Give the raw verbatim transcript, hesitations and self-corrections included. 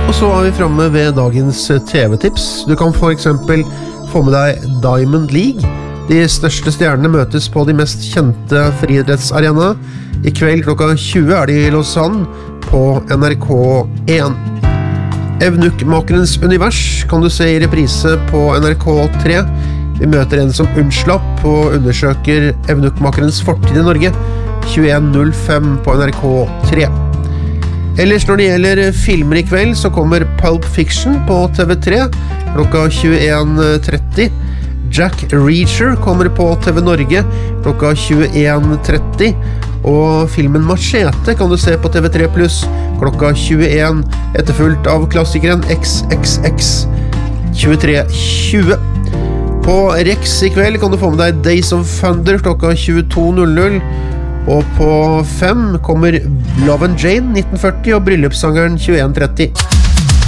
Og så er vi fremme ved dagens T V-tips. Du kan for eksempel få med deg Diamond League. De største stjernene møtes på de mest kjente friidrettsarenaene. I kveld klokka tjue er de i Lausanne på N R K én. Evnukkmakerens univers kan du se i reprise på N R K tre. Vi møter en som unnslapp og undersøker Evnukkmakerens fortid i Norge. tjueen null fem på N R K tre. Ellers når det gjelder filmer i kveld, så kommer Pulp Fiction på T V tre klokka tjueen tretti. Jack Reacher kommer på T V Norge klokka tjueen tretti. Og filmen Machete kan du se på T V tre pluss klokka tjueen, etterfulgt av klassikeren X X X tjuetre tjue. På Rex i kveld kan du få med deg Days of Thunder klokka tjueto null null. Og på fem kommer Love and Jane nitten førti og bryllupssangeren tjueen tretti.